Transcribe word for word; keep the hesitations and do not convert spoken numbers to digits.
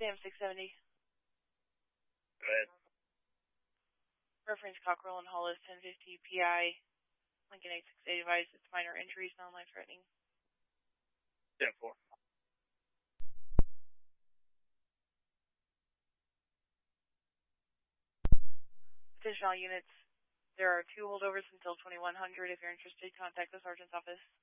Sam six seventy. Go ahead. Reference Cockrell and Hollis ten fifty P I. Lincoln eight six eight advised it's minor injuries, non-life threatening. ten four. Attention all units. There are two holdovers until twenty-one hundred. If you're interested, contact the sergeant's office.